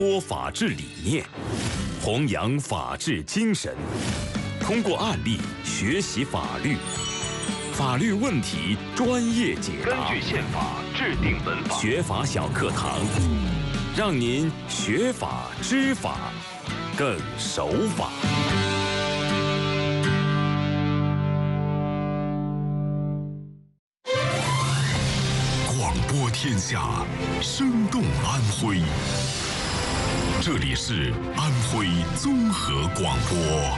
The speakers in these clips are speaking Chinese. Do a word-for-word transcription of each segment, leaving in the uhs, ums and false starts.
播法治理念，弘扬法治精神，通过案例学习法律，法律问题专业解答。 根据宪法制定本法。 学法小课堂，让您学法知法，更守法。 广播天下，生动安徽。这里是安徽综合广播。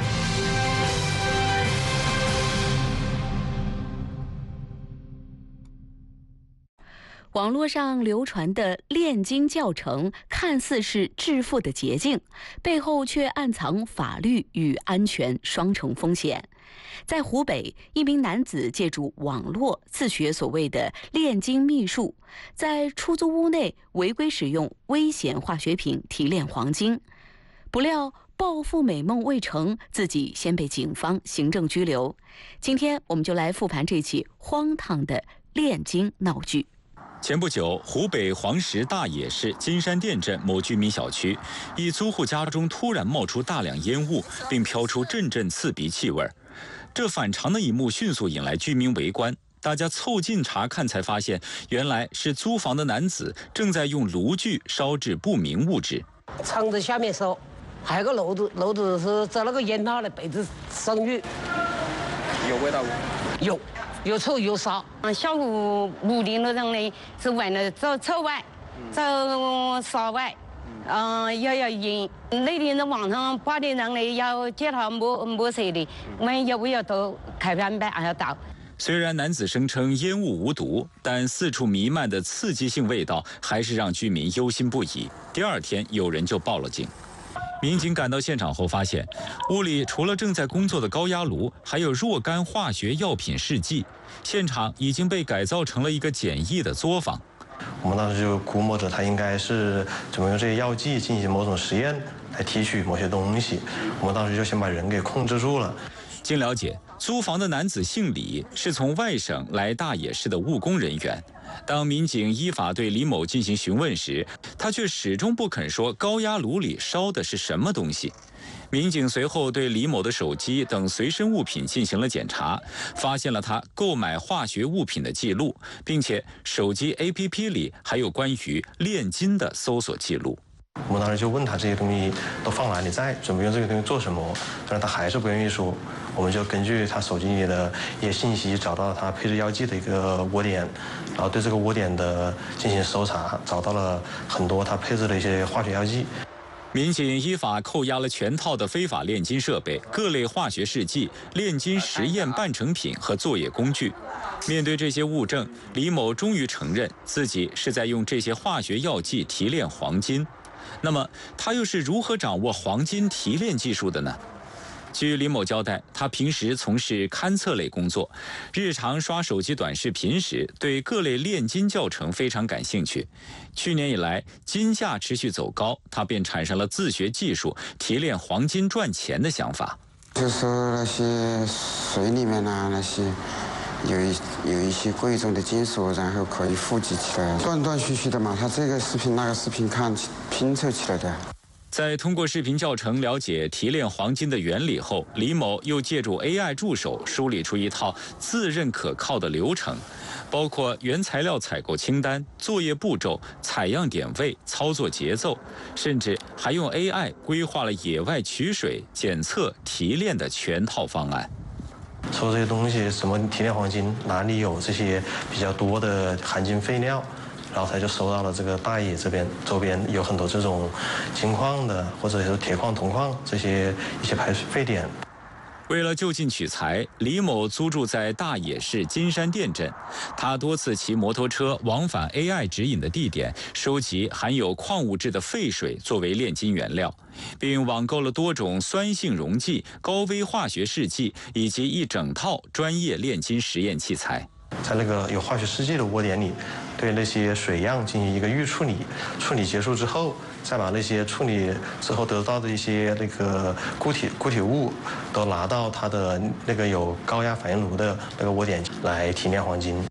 网络上流传的炼金教程看似是致富的捷径，背后却暗藏法律与安全双重风险。在湖北，一名男子借助网络自学所谓的炼金秘术，在出租屋内违规使用危险化学品提炼黄金，不料暴富美梦未成，自己先被警方行政拘留。今天我们就来复盘这起荒唐的炼金闹剧。 前不久，湖北黄石大冶市金山店镇某居民小区，一租户家中突然冒出大量烟雾，并飘出阵阵刺鼻气味。这反常的一幕迅速引来居民围观，大家凑近查看，才发现原来是租房的男子正在用炉具烧制不明物质。 窗子下面烧，还有个漏子，漏子是在那个烟套的被子上去。 有味道吗？ 有。又臭又骚， 嗯，小屋屋顶那种的是为了走臭外，走骚外，嗯，要要烟。那天在网上八点钟的要叫他没没谁的，我们要不要都开盘白还要倒。 虽然男子声称烟雾无毒，但四处弥漫的刺激性味道还是让居民忧心不已。第二天，有人就报了警。民警赶到现场后发现，屋里除了正在工作的高压炉，还有若干化学药品试剂，现场已经被改造成了一个简易的作坊。 我们当时就估摸着他应该是准备用这些药剂进行某种实验，来提取某些东西。我们当时就先把人给控制住了。 经了解，租房的男子姓李，是从外省来大冶市的务工人员。当民警依法对李某进行询问时，他却始终不肯说高压炉里烧的是什么东西。民警随后对李某的手机等随身物品进行了检查，发现了他购买化学物品的记录，并且手机 A P P 里还有关于炼金的搜索记录。 我们当时就问他这些东西都放哪里在，准备用这个东西做什么，但是他还是不愿意说。我们就根据他手机里的一些信息，找到他配置药剂的一个窝点，然后对这个窝点的进行搜查，找到了很多他配置的一些化学药剂。 民警依法扣押了全套的非法炼金设备、各类化学试剂、炼金实验半成品和作业工具。面对这些物证，李某终于承认自己是在用这些化学药剂提炼黄金。那么，他又是如何掌握黄金提炼技术的呢？据李某交代，他平时从事勘测类工作，日常刷手机短视频时，对各类炼金教程非常感兴趣。去年以来，金价持续走高，他便产生了自学技术、提炼黄金赚钱的想法。 就是那些水里面啊，那些有一有一些贵重的金属，然后可以富集起来，断断续续的嘛。他这个视频那个视频看拼凑起来的。 在通过视频教程了解提炼黄金的原理后，李某又借助 A I 助手梳理出一套自认可靠的流程，包括原材料采购清单、作业步骤、采样点位、操作节奏，甚至还用 A I 规划了野外取水、检测、提炼的全套方案。 搜这些东西，什么提炼黄金，哪里有这些比较多的含金废料，然后他就搜到了这个大冶这边周边有很多这种金矿的，或者是铁矿、铜矿这些一些排水废点。 为了就近取材，李某租住在大冶市金山店镇，他多次骑摩托车往返 A I 指引的地点，收集含有矿物质的废水作为炼金原料，并网购了多种酸性溶剂、高危化学试剂以及一整套专业炼金实验器材。 在那个有化学试剂的窝点里，对那些水样进行一个预处理，处理结束之后，再把那些处理之后得到的一些那个固体固体物，都拿到它的那个有高压反应炉的那个窝点来提炼黄金。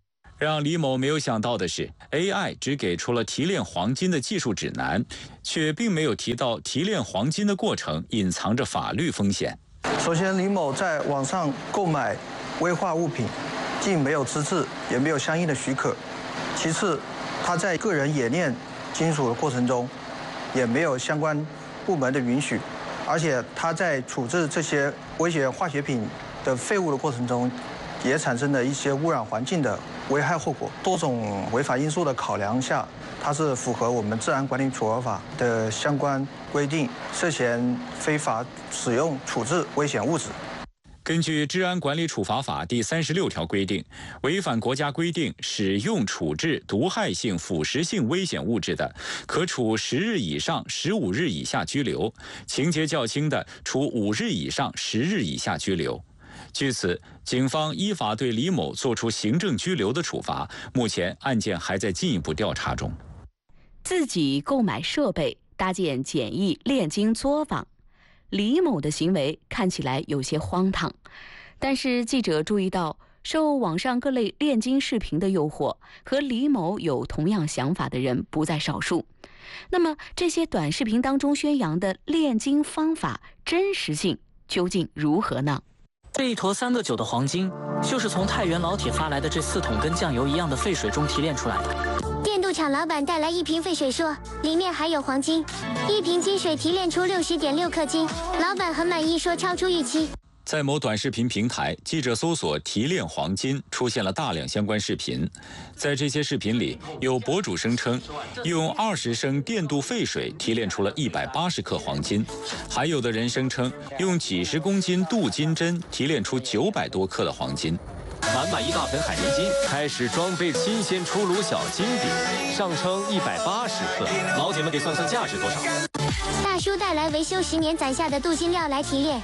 让李某没有想到的是 ，A I 只给出了提炼黄金的技术指南，却并没有提到提炼黄金的过程隐藏着法律风险。 首先，李某在网上购买危化物品，既没有资质，也没有相应的许可；其次，他在个人冶炼金属的过程中，也没有相关部门的允许，而且他在处置这些危险化学品的废物的过程中，也产生了一些污染环境的危害后果。多种违法因素的考量下，它是符合我们治安管理处罚法的相关规定，涉嫌非法使用处置危险物质。 根据《治安管理处罚法》第三十六条规定，违反国家规定使用、处置毒害性、腐蚀性危险物质的，可处十日以上十五日以下拘留；情节较轻的，处五日以上十日以下拘留。据此，警方依法对李某作出行政拘留的处罚，目前案件还在进一步调查中。 自己购买设备，搭建简易炼金作坊。李某的行为看起来有些荒唐，但是记者注意到，受网上各类炼金视频的诱惑，和李某有同样想法的人不在少数。那么，这些短视频当中宣扬的炼金方法真实性究竟如何呢？ 这一坨三个九的黄金，就是从太原老铁发来的这四桶跟酱油一样的废水中提炼出来的。 电镀厂老板带来一瓶废水说，里面还有黄金，一瓶金水提炼出六十点六克金，老板很满意，说超出预期。 在某短视频平台，记者搜索“提炼黄金”，出现了大量相关视频。在这些视频里，有博主声称用二十升电镀废水提炼出了一百八十克黄金，还有的人声称用几十公斤镀金针提炼出九百多克的黄金。 满满一大盆海绵金，开始装备新鲜出炉小金饼，上称一百八十克。老铁们给算算价值多少？ 大叔带来维修十年攒下的镀金料来提炼，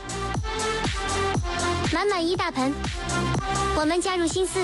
满满一大盆。我们加入心思，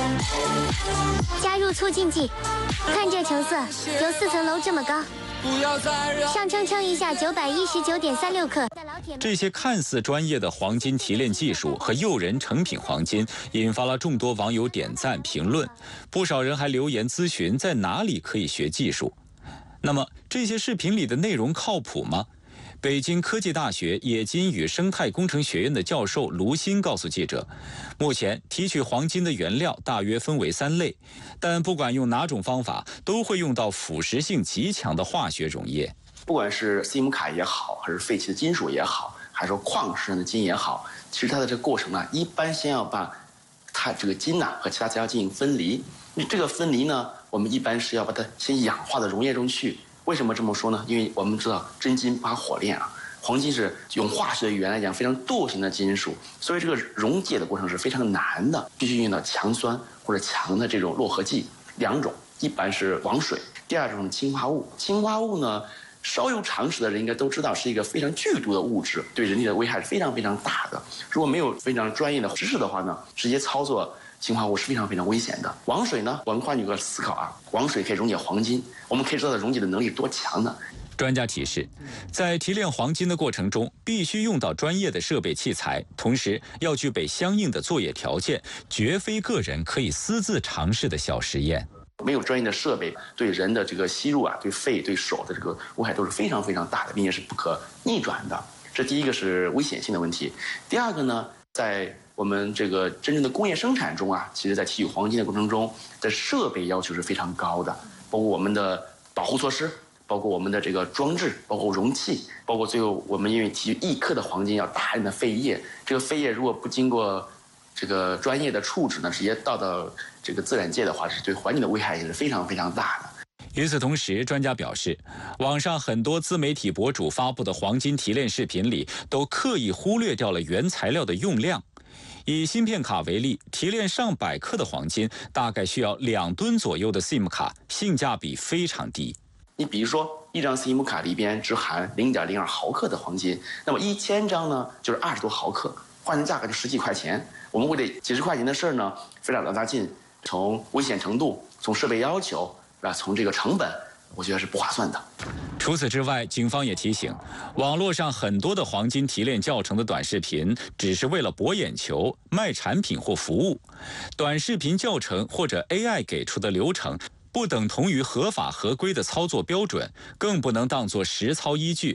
加入促进剂，看这成色，有四层楼这么高。上称称一下九百一十九点三六克。 这些看似专业的黄金提炼技术和诱人成品黄金，引发了众多网友点赞评论，不少人还留言咨询在哪里可以学技术。那么这些视频里的内容靠谱吗？北京科技大学冶金与生态工程学院的教授卢鑫告诉记者，目前提取黄金的原料大约分为三类，但不管用哪种方法，都会用到腐蚀性极强的化学溶液。 不管是 C M 卡也好，还是废弃的金属也好，还是说矿石上的金也好，其实它的这个过程呢，一般先要把它这个金呐和其他材料进行分离。这个分离呢，我们一般是要把它先氧化到溶液中去。为什么这么说呢？因为我们知道真金不怕火炼啊，黄金是用化学语言来讲非常惰性的金属，所以这个溶解的过程是非常难的，必须用到强酸或者强的这种络合剂两种，一般是王水，第二种氰化物。氰化物呢，稍有常识的人应该都知道是一个非常剧毒的物质，对人体的危害是非常非常大的。如果没有非常专业的知识的话呢，直接操作氰化物是非常非常危险的。王水呢，我们换一个思考啊，王水可以溶解黄金，我们可以知道它溶解的能力多强呢？ 专家提示，在提炼黄金的过程中，必须用到专业的设备器材，同时要具备相应的作业条件，绝非个人可以私自尝试的小实验。 没有专业的设备，对人的这个吸入啊，对肺、对手的这个危害都是非常非常大的，并且是不可逆转的。这第一个是危险性的问题。第二个呢，在我们这个真正的工业生产中啊，其实在提取黄金的过程中，的设备要求是非常高的，包括我们的保护措施，包括我们的这个装置，包括容器，包括最后我们因为提取一克的黄金要大量的废液，这个废液如果不经过这个专业的处置呢，直接倒到这个自然界的话，是对环境的危害也是非常非常大的。 与此同时，专家表示，网上很多自媒体博主发布的黄金提炼视频里，都刻意忽略掉了原材料的用量。以芯片卡为例，提炼上百克的黄金，大概需要两吨左右的 S I M 卡，性价比非常低。 你比如说，一张 S I M 卡里边只含零点零二毫克的黄金，那么一千张呢，就是二十多毫克，换成价格就十几块钱。我们为了几十块钱的事儿呢，费了老大劲，从危险程度，从设备要求，啊，从这个成本，我觉得是不划算的。 除此之外，警方也提醒，网络上很多的黄金提炼教程的短视频，只是为了博眼球、卖产品或服务。短视频教程或者 A I 给出的流程，不等同于合法合规的操作标准，更不能当作实操依据，